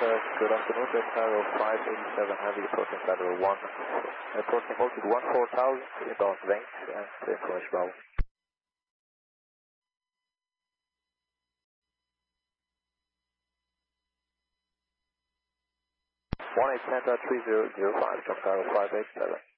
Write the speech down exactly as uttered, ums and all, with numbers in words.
Uh, good afternoon, Jet Cargo five eighty-seven Heavy approaching Federal one. Approaching altitude one four thousand, inbound range and information Bravo. one eight Santa three zero zero five, Jet Cargo five eight seven.